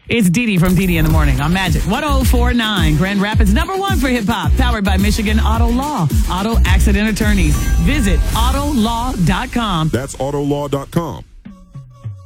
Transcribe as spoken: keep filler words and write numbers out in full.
It's Dee Dee from Dee Dee in the Morning on Magic one oh four point nine. Grand Rapids, number one for hip-hop. Powered by Michigan Auto Law. Auto Accident Attorneys. Visit auto law dot com. That's auto law dot com.